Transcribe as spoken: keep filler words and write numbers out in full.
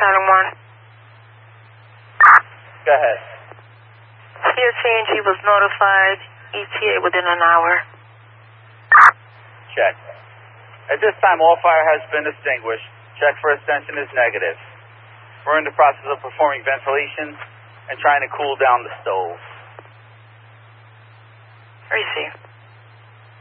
County one. Go ahead. C S C N G was notified, E T A within an hour. Check. At this time, all fire has been extinguished. Check for ascension is negative. We're in the process of performing ventilation and trying to cool down the stove. Receive.